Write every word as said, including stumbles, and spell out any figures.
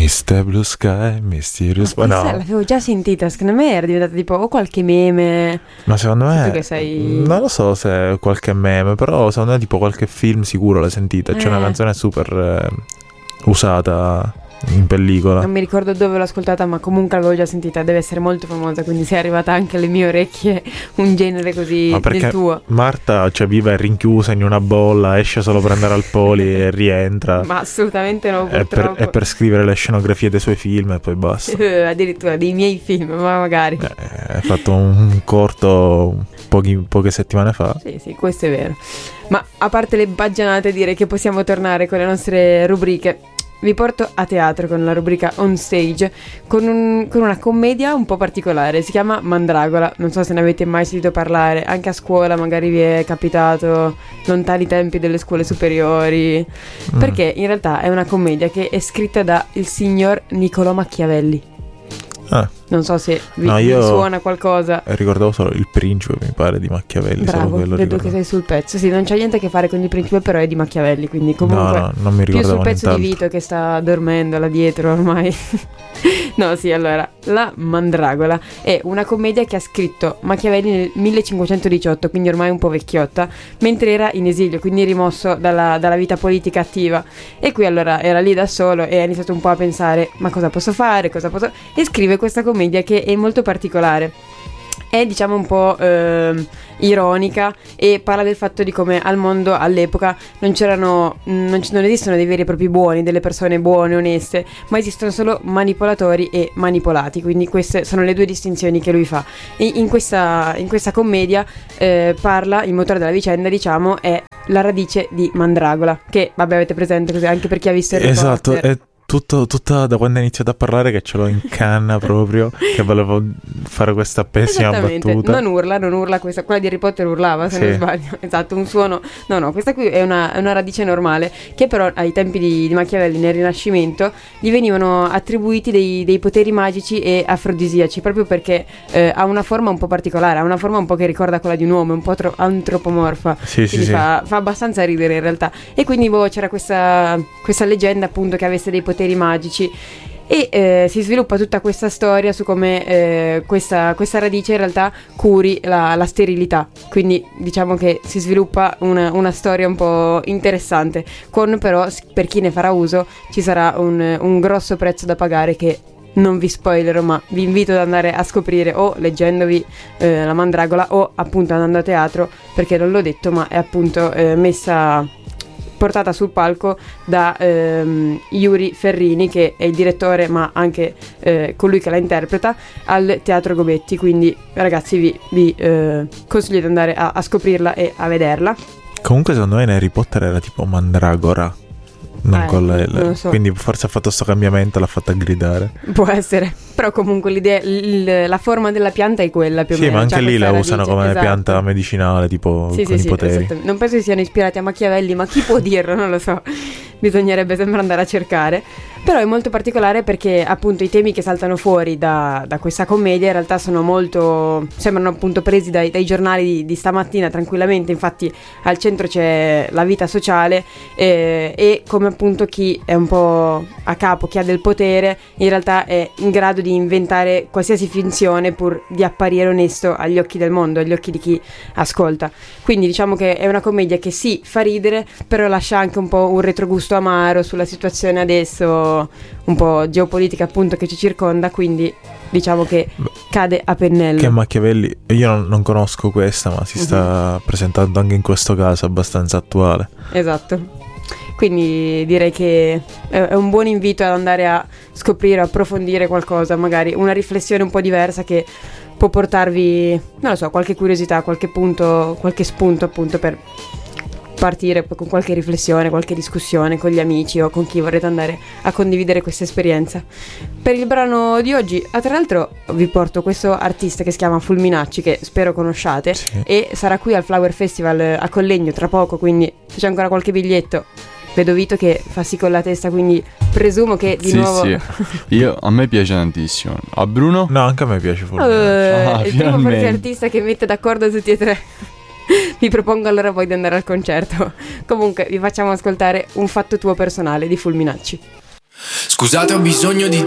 mister Blue Sky, Mysterious. Ma no, l'avevo già sentita, secondo me era diventata tipo o qualche meme. ma secondo me che sei... non lo so se è qualche meme, però secondo me tipo qualche film sicuro l'hai sentita. C'è Eh. una canzone super eh, usata in pellicola. Non mi ricordo dove l'ho ascoltata, ma comunque l'avevo già sentita. Deve essere molto famosa, quindi se è arrivata anche alle mie orecchie un genere così Ma perché del tuo. Marta, cioè, vive rinchiusa in una bolla, esce solo per andare al poli e rientra. Ma assolutamente no, È per, purtroppo. è per scrivere le scenografie dei suoi film e poi basta. Eh, addirittura dei miei film, ma magari. Eh, Hai fatto un corto pochi, poche settimane fa. Sì, sì, questo è vero. Ma a parte le baggianate, direi che possiamo tornare con le nostre rubriche. Vi porto a teatro con la rubrica On Stage, con, un, con una commedia un po' particolare. Si chiama Mandragola. Non so se ne avete mai sentito parlare. Anche a scuola magari vi è capitato, lontani tempi delle scuole superiori. Mm. Perché in realtà è una commedia che è scritta da il signor Niccolò Machiavelli. Ah, Non so se vi, No, vi io- suona qualcosa. ricordavo solo Il Principe, mi pare, di Machiavelli. solo Bravo, quello vedo che ricordavo. sei sul pezzo. Sì, non c'è niente a che fare con il principe, però è di Machiavelli, quindi comunque No, no, non mi più sul ricordavo pezzo di nient'altro. Vito che sta dormendo là dietro ormai. No, sì, allora, La Mandragola è una commedia che ha scritto Machiavelli nel millecinquecentodiciotto, quindi ormai un po' vecchiotta, mentre era in esilio, quindi rimosso dalla, dalla vita politica attiva. E qui allora era lì da solo e ha iniziato un po' a pensare, ma cosa posso fare, cosa posso... E scrive questa commedia che è molto particolare. È diciamo un po' ehm, ironica e parla del fatto di come al mondo all'epoca non c'erano non, c- non esistono dei veri e propri buoni, delle persone buone, oneste, ma esistono solo manipolatori e manipolati. Quindi queste sono le due distinzioni che lui fa. E in questa, in questa commedia eh, parla, il motore della vicenda diciamo è la radice di Mandragola, che vabbè avete presente così anche per chi ha visto Harry Esatto, Potter. è tutto, tutta da quando hai iniziato a parlare che ce l'ho in canna proprio, che volevo fare questa pessima Esattamente, battuta. non urla, non urla questa, quella di Harry Potter urlava se Sì. non sbaglio, esatto, un suono, no no, questa qui è una, è una radice normale, che però ai tempi di, di Machiavelli nel Rinascimento gli venivano attribuiti dei, dei poteri magici e afrodisiaci, proprio perché eh, ha una forma un po' particolare, ha una forma un po' che ricorda quella di un uomo, un po' tro- antropomorfa, Sì, sì, quindi sì. fa, fa abbastanza ridere in realtà, e quindi boh, c'era questa, questa leggenda appunto che avesse dei poteri magici. E eh, si sviluppa tutta questa storia su come eh, questa, questa radice in realtà curi la, la sterilità. Quindi diciamo che si sviluppa una, una storia un po' interessante, con però, per chi ne farà uso, ci sarà un, un grosso prezzo da pagare che non vi spoilerò, ma vi invito ad andare a scoprire o leggendovi eh, La Mandragola o appunto andando a teatro, perché non l'ho detto, ma è appunto eh, messa... portata sul palco da ehm, Yuri Ferrini, che è il direttore ma anche eh, colui che la interpreta al Teatro Gobetti. Quindi ragazzi vi, vi eh, consiglio di andare a, a scoprirla e a vederla. Comunque secondo me in Harry Potter era tipo Mandragora, non Eh, con la L. non lo so. Quindi forse ha fatto sto cambiamento, l'ha fatta gridare. Può essere, però comunque l'idea, il- la forma della pianta è quella più o Sì, meno. ma anche c'ha lì questa la radice, usano come esatto. pianta medicinale, tipo Sì, con sì, i sì, poteri. esattamente. Non penso che siano ispirati a Machiavelli, ma chi può dirlo? Non lo so. Bisognerebbe sempre andare a cercare. Però è molto particolare perché appunto i temi che saltano fuori da, da questa commedia in realtà sono molto... sembrano appunto presi dai, dai giornali di, di stamattina tranquillamente. Infatti al centro c'è la vita sociale eh, e come appunto chi è un po' a capo, chi ha del potere, in realtà è in grado di inventare qualsiasi finzione pur di apparire onesto agli occhi del mondo, agli occhi di chi ascolta. Quindi diciamo che è una commedia che sì, fa ridere, però lascia anche un po' un retrogusto amaro sulla situazione adesso, un po' geopolitica appunto che ci circonda, quindi diciamo che cade a pennello. Che Machiavelli, io non, non conosco questa, ma si sta presentando anche in questo caso abbastanza attuale. Esatto. Quindi direi che è è un buon invito ad andare a scoprire, approfondire qualcosa, magari una riflessione un po' diversa che può portarvi, non lo so, qualche curiosità, qualche punto, qualche spunto appunto per partire con qualche riflessione, qualche discussione con gli amici o con chi vorrete andare a condividere questa esperienza. Per il brano di oggi, ah, tra l'altro vi porto questo artista che si chiama Fulminacci, che spero conosciate, Sì. e sarà qui al Flower Festival eh, a Collegno tra poco, quindi se c'è ancora qualche biglietto. Vedo Vito che fa sì con la testa, quindi presumo che di Sì, nuovo... sì. Io, a me piace tantissimo. A Bruno? No, anche a me piace Eh, Fulminacci. Ah, il primo finalmente. forse artista che mette d'accordo tutti e tre. Vi propongo allora poi di andare al concerto. Comunque vi facciamo ascoltare Un fatto tuo personale di Fulminacci. Scusate, ho bisogno di